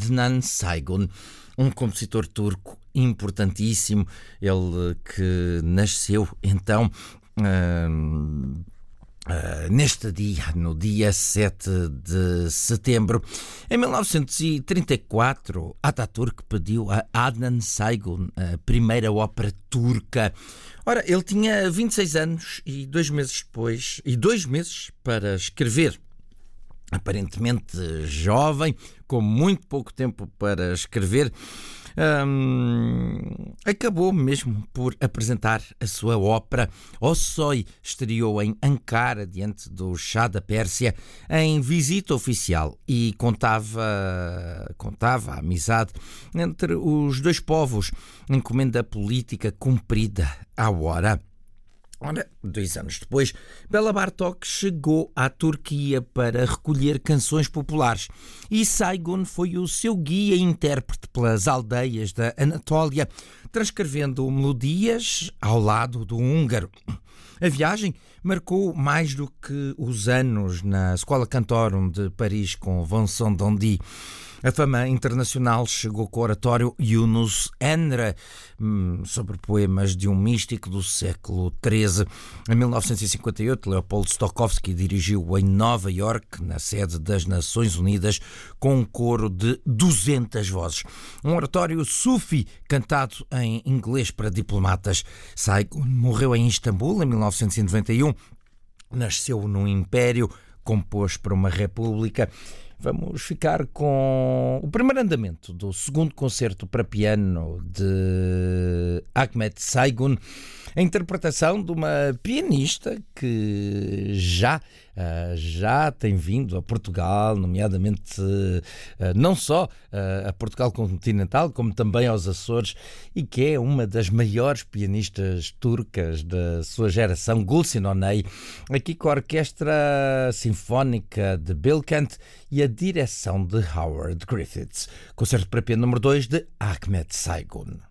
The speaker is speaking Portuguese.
Adnan Saygun, um compositor turco importantíssimo, ele que nasceu então neste dia, no dia 7 de setembro. Em 1934, Atatürk pediu a Adnan Saygun a primeira ópera turca. Ora, ele tinha 26 anos e 2 meses para escrever. Aparentemente jovem, com muito pouco tempo para escrever, acabou mesmo por apresentar a sua ópera. Ossoy estreou em Ankara, diante do Shah da Pérsia, em visita oficial, e contava a amizade entre os dois povos, encomenda política cumprida à hora. Ora, 2 anos depois, Bela Bartók chegou à Turquia para recolher canções populares e Saygun foi o seu guia e intérprete pelas aldeias da Anatólia, transcrevendo melodias ao lado do húngaro. A viagem marcou mais do que os anos na Schola Cantorum de Paris com Vincent d'Indy. A fama internacional chegou com o oratório Yunus Emre, sobre poemas de um místico do século XIII. Em 1958, Leopold Stokowski dirigiu em Nova Iorque, na sede das Nações Unidas, com um coro de 200 vozes. Um oratório sufi cantado em inglês para diplomatas. Saygun morreu em Istambul em 1991. Nasceu num império, compôs para uma república. Vamos ficar com o primeiro andamento do segundo concerto para piano de Ahmet Saygun, a interpretação de uma pianista que já tem vindo a Portugal, nomeadamente não só a Portugal continental, como também aos Açores, e que é uma das maiores pianistas turcas da sua geração, Gülsün Önay, aqui com a Orquestra Sinfónica de Bilkent e a direção de Howard Griffiths. Concerto para piano número 2 de Ahmet Saygun.